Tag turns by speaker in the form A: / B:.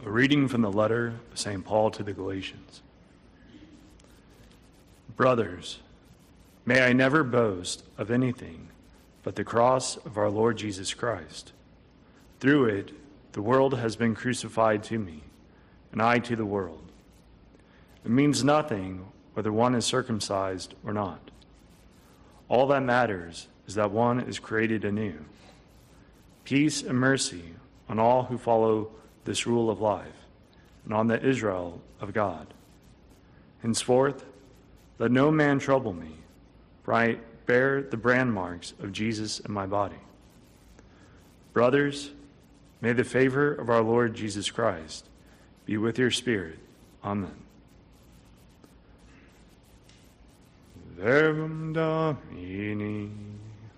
A: A reading from the letter of St. Paul to the Galatians. Brothers, may I never boast of anything but the cross of our Lord Jesus Christ. Through it, the world has been crucified to me, and I to the world. It means nothing whether one is circumcised or not. All that matters is that one is created anew. Peace and mercy on all who follow this rule of life, and on the Israel of God. Henceforth, let no man trouble me, for I bear the brand marks of Jesus in my body. Brothers, may the favor of our Lord Jesus Christ be with your spirit. Amen. Verbum Domini.